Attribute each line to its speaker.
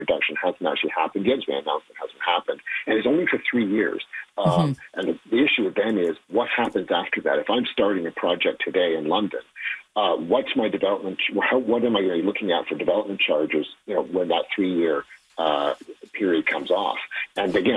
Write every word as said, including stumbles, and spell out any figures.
Speaker 1: reduction hasn't actually happened. The Edgeman announcement hasn't happened, and it's only for three years. Um,
Speaker 2: Mm-hmm.
Speaker 1: and the, the issue then is what happens after that. If I'm starting a project today in London, uh, what's my development? How, what am I going to be looking at for development charges? You know, when that three-year uh, period comes off, and again.